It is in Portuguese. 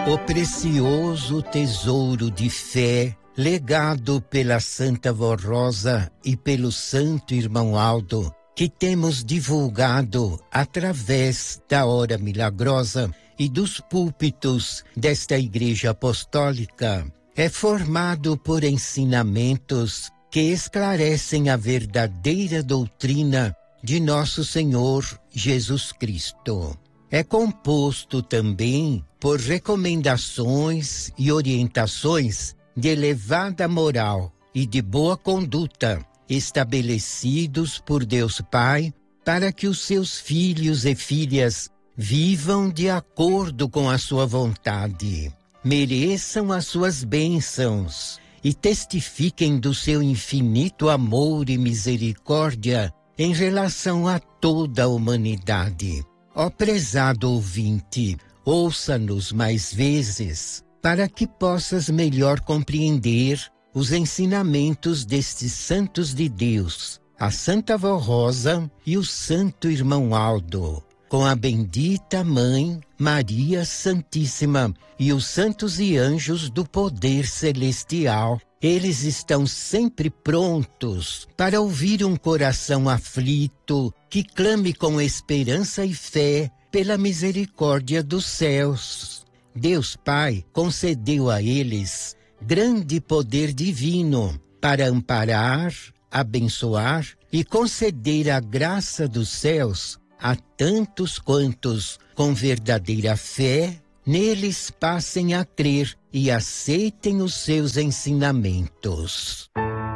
O precioso tesouro de fé, legado pela Santa Vó Rosa e pelo Santo Irmão Aldo, que temos divulgado através da Hora Milagrosa e dos púlpitos desta Igreja Apostólica, é formado por ensinamentos que esclarecem a verdadeira doutrina de Nosso Senhor Jesus Cristo. É composto também por recomendações e orientações de elevada moral e de boa conduta, estabelecidos por Deus Pai para que os seus filhos e filhas vivam de acordo com a sua vontade, mereçam as suas bênçãos e testifiquem do seu infinito amor e misericórdia em relação a toda a humanidade. Ó prezado ouvinte, ouça-nos mais vezes, para que possas melhor compreender os ensinamentos destes santos de Deus, a Santa Vó Rosa e o Santo Irmão Aldo, com a bendita Mãe Maria Santíssima e os santos e anjos do poder celestial. Eles estão sempre prontos para ouvir um coração aflito que clame com esperança e fé pela misericórdia dos céus. Deus Pai concedeu a eles grande poder divino para amparar, abençoar e conceder a graça dos céus a tantos quantos, com verdadeira fé, neles passem a crer e aceitem os seus ensinamentos.